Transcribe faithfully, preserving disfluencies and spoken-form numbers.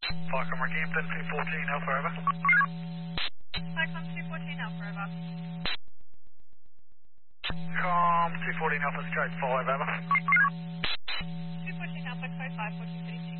Falcon Rockhampton, two fourteen Alpha over. Cyclone two fourteen Alpha over. Com two fourteen Alpha straight five over. two fourteen Alpha, code five, fourteen thirty-six.